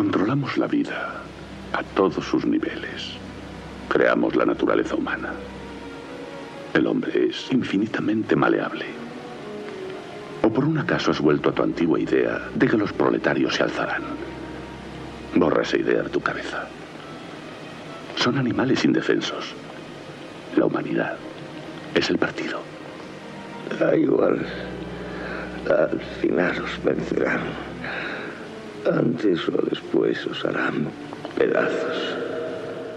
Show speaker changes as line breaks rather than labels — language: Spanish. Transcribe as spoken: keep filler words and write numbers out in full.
Controlamos la vida a todos sus niveles. Creamos la naturaleza humana. El hombre es infinitamente maleable. ¿O por un acaso has vuelto a tu antigua idea de que los proletarios se alzarán? Borra esa idea de tu cabeza. Son animales indefensos. La humanidad es el partido.
Da igual. Al final os vencerán. Antes o después os harán pedazos.